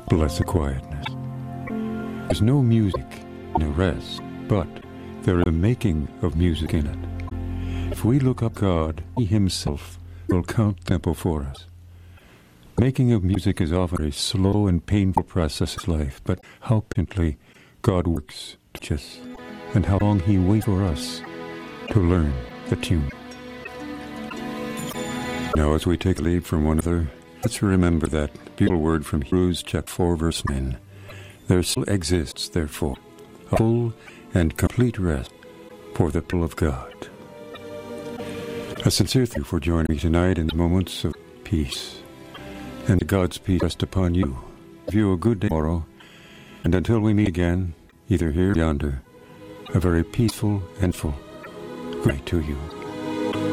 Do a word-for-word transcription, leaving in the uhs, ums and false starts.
blessed quietness. There's no music, no rest, but there is a making of music in it. If we look up God, He Himself will count tempo for us. Making of music is often a slow and painful process of life, but how patiently God works to teach us, and how long He waits for us to learn the tune. Now, as we take leave from one another, let's remember that beautiful word from Hebrews chapter four, verse nine. There still exists, therefore, a full and complete rest for the people of God. A sincere thank you for joining me tonight in moments of peace. And God's peace rest upon you. Give you a good day tomorrow. And until we meet again, either here or yonder, a very peaceful and full good night to you.